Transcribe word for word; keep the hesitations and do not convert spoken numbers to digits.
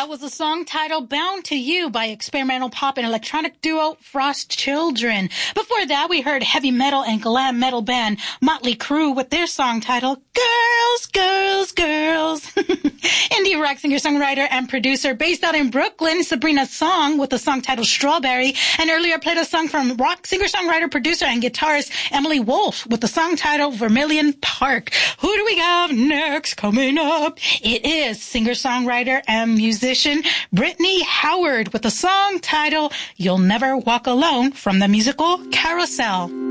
That was the song titled Bound to You by experimental pop and electronic duo Frost Children. Before that, we heard heavy metal and glam metal band Motley Crue with their song titled Girls, Girls, Girls. Indie rock singer-songwriter and producer based out in Brooklyn, Sabrina Song with the song titled Strawberry. And earlier played a song from rock singer-songwriter, producer, and guitarist Emily Wolf with the song titled Vermilion Park. Who do we have next coming up? It is singer-songwriter and musician Brittany Howard with the song titled You'll Never Walk Alone from the musical Carousel.